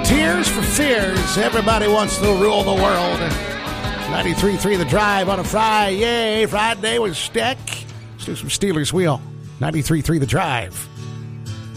Tears for Fears. Everybody wants to rule the world. 93.3 The Drive on a Friday with Steck. Let's do some Steelers Wheel. 93.3 The Drive.